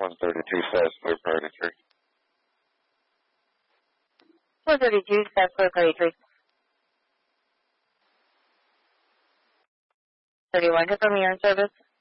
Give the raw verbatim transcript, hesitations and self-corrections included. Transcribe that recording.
one thirty-two South Slope Priority three. one thirty-two South Slope Priority three. thirty-one, confirming your in service.